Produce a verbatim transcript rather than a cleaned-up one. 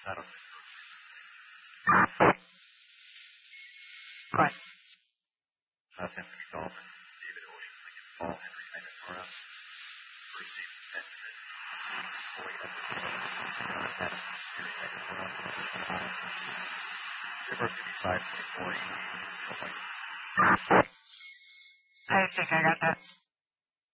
I don't know. Go ahead. Uh, Anthony Dolphin, David Ocean, Lincoln Paul, Henry Nora, Bruce David Benjamin, Boyd Edwards, Henry Nora, River fifty-five twenty-four, I think I got that.